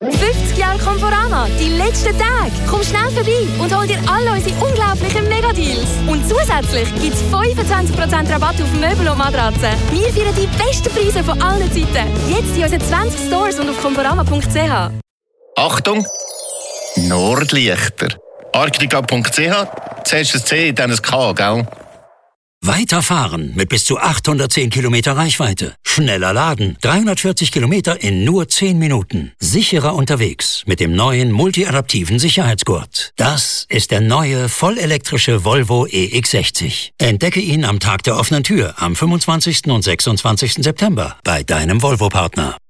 50 Jahre Conforama, die letzten Tage. Komm schnell vorbei und hol dir alle unsere unglaublichen Megadeals. Und zusätzlich gibt es 25% Rabatt auf Möbel und Matratzen. Wir feiern die besten Preise von allen Zeiten. Jetzt in unseren 20 Stores und auf conforama.ch. Achtung! Nordlichter. Arctica.ch. Zuerst ein C, dann ein K, gell? Weiterfahren mit bis zu 810 Kilometer Reichweite. Schneller laden. 340 Kilometer in nur 10 Minuten. Sicherer unterwegs mit dem neuen multiadaptiven Sicherheitsgurt. Das ist der neue vollelektrische Volvo EX60. Entdecke ihn am Tag der offenen Tür am 25. und 26. September bei deinem Volvo-Partner.